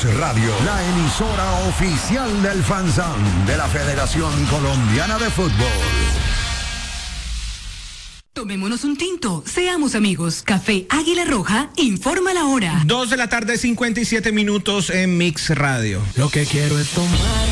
Radio, la emisora oficial del FANSAN de la Federación Colombiana de Fútbol. Tomémonos un tinto, seamos amigos. Café Águila Roja informa la hora. 2:57 PM en Mix Radio. Lo que quiero es tomar